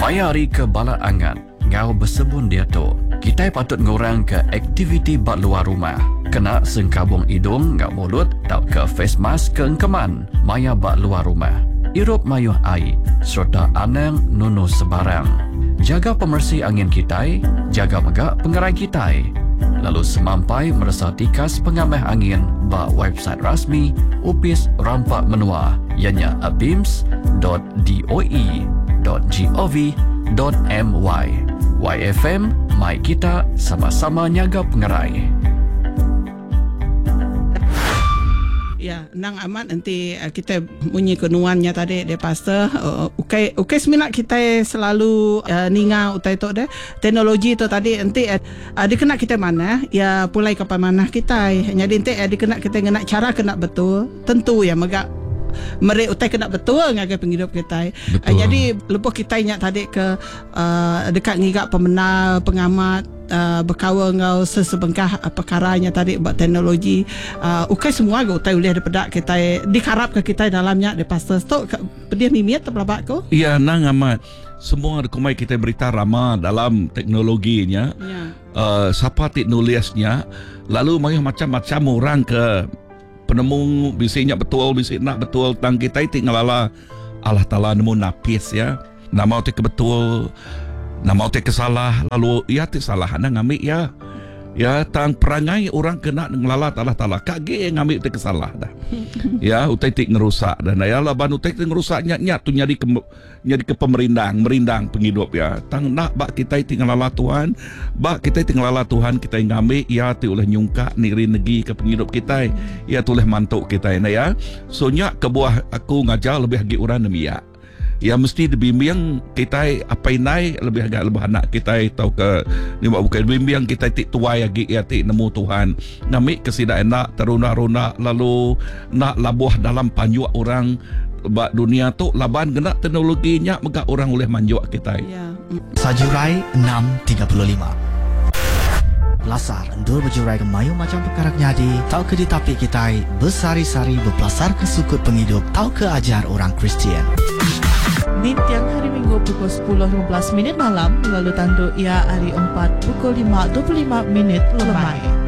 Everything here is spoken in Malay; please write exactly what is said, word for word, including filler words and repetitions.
Mayari ke bala angan, ngau bersebun dia tu. Kita patut ngurang ke aktiviti bak luar rumah. Kena sengkabung hidung ngau mulut, tau ke face mask ke engkeman, maya bak luar rumah. Irup mayuh air, serta anang nunu sebarang. Jaga pemersih angin kita, jaga megak pengerai kita. Lalu semampai merasa tikas pengamah angin bak website rasmi Upis Rampak Menua, ianya abims dot doe dot gov dot my. Y F M, mai kita sama-sama nyaga pengerai. Ya, nang amat nanti uh, kita bunyi kenuannya tadi de pastor. Uh, ukai ukai seminat kita selalu uh, ninga utai tu deh. Teknologi tu tadi nanti uh, dikena kita mana ya pulai kapan mana kita. Jadi nanti uh, dikena kita ngena cara kena betul. Tentu ya megak mereka utai kena betul ngagai penghidup kita. Uh, jadi lepas kita ingat tadi ke uh, dekat ngigak pemenang pengamat Uh, berkawan ngau sesebengkah uh, perkaranya tadi buat teknologi uh, ukai semua ke utai boleh daripada kita dikarap ke kita dalamnya de pastor tu dia mimiat terpelabat ko iya nang amat semua kumai kita berita ramah dalam teknologinya ya. Uh, siapa tik nulisnya lalu mayuh macam-macam orang ke penemu bisanya betul bisik nak betul tang kita tik ngalala Allah Ta'ala nemu napis ya nama tik betul nama otek kesalah lalu ya tik salah anda ngambil ya ya tang perangai orang kena ngelalat Allah Ta'ala kage ngambil otek kesalah dah ya utai tik ngerusak dan ya laban utai tik ngerusak nyat-nyat tu nyari ke nyari ke pemerindang merindang penghidup ya tang nak bak kita tik ngelalat Tuhan bak kita tik ngelalat Tuhan kita ngambil ya tik oleh nyungka niri negi ke penghidup kita ya tu oleh mantuk kita ya so nyak ke buah aku ngajar lebih lagi orang demi ya ya mesti dibimbing kita apa inai lebih agak lebih anak kita tahu ke ni bukan bimbing kita tik tuai lagi ya tik nemu Tuhan ngamik kesida enak teruna-runa lalu nak labuh dalam panjuak orang bak dunia tu laban kena teknologinya megak orang oleh manjuak kita ya. Sajurai enam tiga puluh lima Lasar endur berjurai ke mayu macam perkara nyadi tahu ke di tapi kita bersari-sari berpelasar ke sukut penghidup tahu ke ajar orang Kristian Di tiang hari Minggu pukul sepuluh lima belas minit malam, lalu tandu ia hari empat pukul lima dua puluh lima minit lemai.